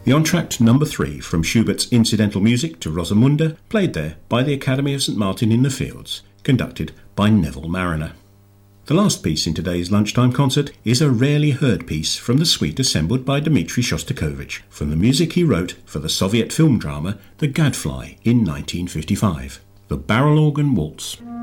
The entr'acte number 3 from Schubert's incidental music to Rosamunda, played there by the Academy of St Martin in the Fields, conducted by Neville Marriner. The last piece in today's lunchtime concert is a rarely heard piece from the suite assembled by Dmitri Shostakovich from the music he wrote for the Soviet film drama The Gadfly in 1955, the Barrel Organ Waltz.